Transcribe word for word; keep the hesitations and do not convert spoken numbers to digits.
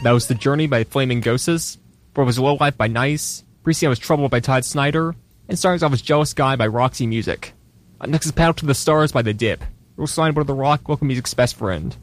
That was The Journey by Flaming Ghostes. Before was Low Life by Nice. Previously was Trouble by Todd Snyder. And starting off was Jealous Guy by Roxy Music. Uh, next is Paddle to the Stars by The Dip. We'll sign one of the rock local music's best friend.